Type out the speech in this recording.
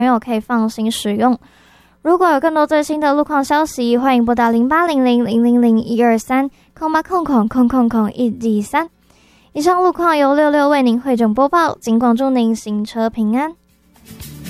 朋友可以放心使用。如果有更多最新的路况消息，欢迎拨打080000012308000123。以上路况由66为您汇整播报，尽管祝您行车平安。